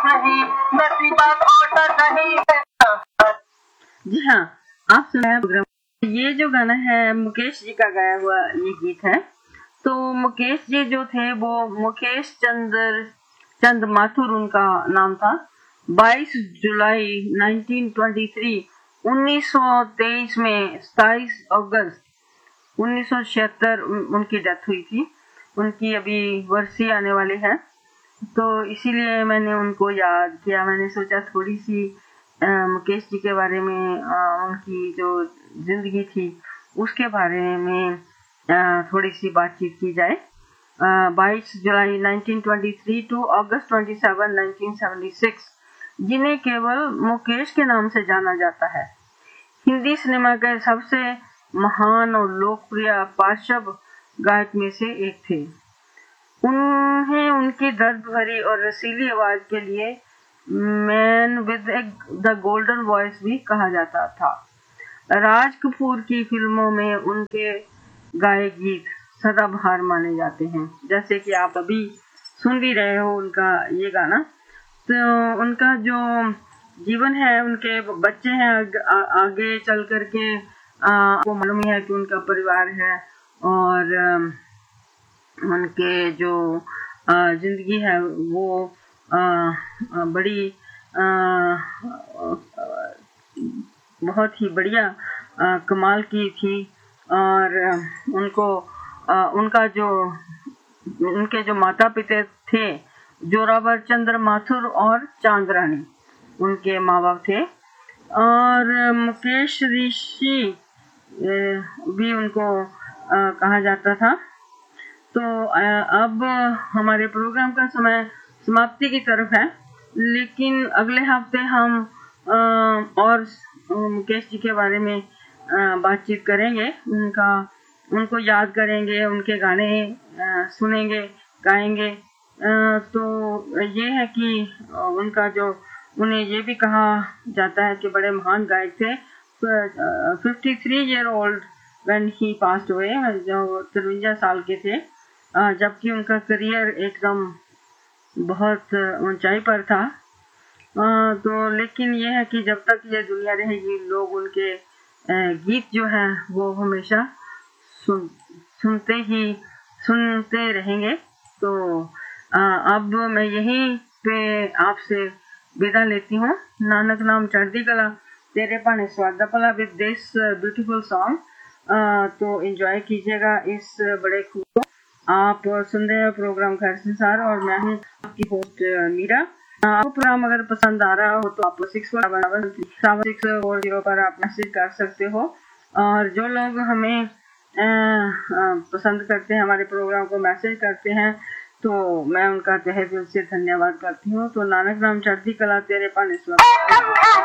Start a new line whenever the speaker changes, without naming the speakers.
नहीं नसीबा खोटा नहीं है। जी हाँ, आप सुन रहे हैं प्रोग्राम। ये जो गाना है मुकेश जी का गाया हुआ ये गीत है। तो मुकेश जी जो थे वो मुकेश चंद माथुर उनका नाम था। 22 जुलाई 1923 में 27 अगस्त 1976 उनकी डेथ हुई थी। उनकी अभी वर्षी आने वाली है, तो इसीलिए मैंने उनको याद किया। मैंने सोचा थोड़ी सी मुकेश जी के बारे में, उनकी जो जिंदगी थी उसके बारे में थोड़ी सी बातचीत की जाए। 22 जुलाई 1923 टू अगस्त 27 1976 जिन्हें केवल मुकेश के नाम से जाना जाता है, हिंदी सिनेमा के सबसे महान और लोकप्रिय पार्श्व गायक में से एक थे। उन्हें उनकी दर्द भरी और रसीली आवाज के लिए man with the golden voice भी कहा जाता था। राज कपूर की फिल्मों में उनके गाए गीत सदाबहार माने जाते हैं, जैसे कि आप अभी सुन भी रहे हो उनका ये गाना। तो उनका जो जीवन है, उनके बच्चे हैं, आगे चल करके आपको मालूम ही है कि उनका परिवार है, और उनके जो जिंदगी है वो बड़ी बहुत ही बढ़िया कमाल की थी। और उनके जो माता पिता थे, जोरावर चंद्र माथुर और चांदरानी उनके माँ बाप थे। और मुकेश ऋषि भी उनको कहा जाता था। तो अब हमारे प्रोग्राम का समय समाप्ति की तरफ है, लेकिन अगले हफ्ते हम और मुकेश जी के बारे में बातचीत करेंगे। उनको याद करेंगे, उनके गाने सुनेंगे, गाएंगे। तो ये है कि उन्हें ये भी कहा जाता है कि बड़े महान गायक थे। 53 year old when he passed away, जो 53 साल के थे, जबकि उनका करियर एकदम बहुत ऊंचाई पर था। तो लेकिन ये है कि जब तक ये दुनिया रहेगी, लोग उनके गीत जो हैं वो हमेशा सुनते रहेंगे। तो अब मैं यहीं पे आपसे विदा लेती हूँ। नानक नाम चढ़ती कला, तेरे पाने स्वादा पला विद दिस ब्यूटीफुल सॉन्ग। तो एंजॉय कीजिएगा इस बड़े खूब को। आप सुन रहे हैं प्रोग्राम घर संसार, और मैं हूँ आपकी होस्ट मीरा। आपको प्रोग्राम अगर पसंद आ रहा हो तो आप 647 पर आप मैसेज कर सकते हो। और जो लोग हमें पसंद करते हैं, हमारे प्रोग्राम को मैसेज करते हैं, तो मैं उनका तहे दिल से धन्यवाद करती हूँ। तो नानक नाम चढ़ती कला, तेरे पाने स्वादा।